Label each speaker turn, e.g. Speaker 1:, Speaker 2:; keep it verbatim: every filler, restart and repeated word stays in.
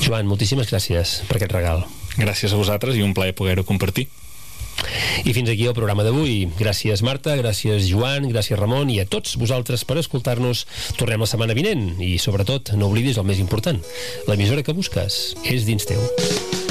Speaker 1: Joan, moltíssimes gràcies per aquest regal.
Speaker 2: Gràcies a vosaltres i un plaer poder-ho compartir.
Speaker 1: I fins aquí el programa d'avui. Gràcies Marta, gràcies Joan, gràcies Ramon i a tots vosaltres per escoltar-nos. Tornem la setmana vinent i sobretot no oblidis el més important, l'emissora que busques és dins teu.